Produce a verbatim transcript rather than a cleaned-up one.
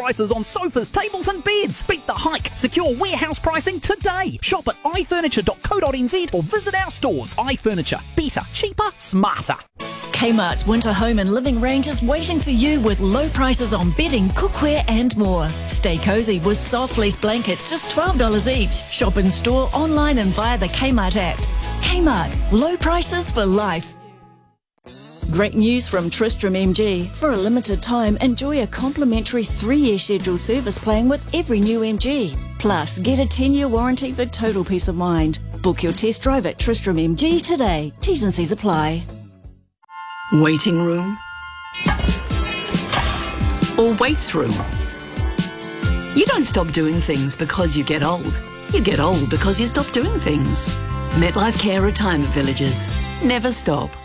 prices on sofas, tables and beds. Beat the hike. Secure warehouse pricing today. Shop at i furniture dot co dot n z or visit our stores. iFurniture. Better, cheaper, smarter. Kmart's winter home and living range is waiting for you with low prices on bedding, cookware and more. Stay cosy with soft fleece blankets, just twelve dollars each. Shop in store, online and via the Kmart app. Kmart, low prices for life. Great news from Tristram M G. For a limited time, enjoy a complimentary three-year scheduled service plan with every new M G. Plus, get a ten-year warranty for total peace of mind. Book your test drive at Tristram M G today. T's and C's apply. Waiting room or waits room? You don't stop doing things because you get old. You get old because you stop doing things. MetLife Care Retirement Villages. Never stop.